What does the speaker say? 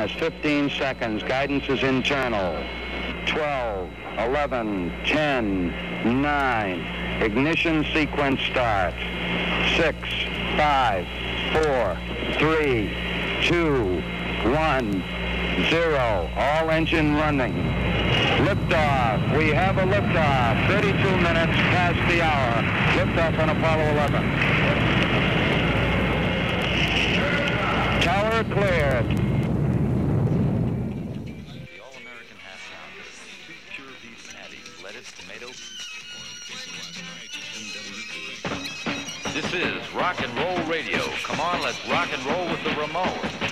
last 15 seconds. Guidance is internal. 12, 11, 10, 9. Ignition sequence starts. 6, 5, 4, 3, 2, 1, 0. All engine running. Liftoff. We have a liftoff. 32 minutes past the hour. Liftoff on Apollo 11. Tower cleared. The All-American half pound. 2 pure beef patties, lettuce, tomato. This is rock and roll radio. Come on, let's rock and roll with the Ramones.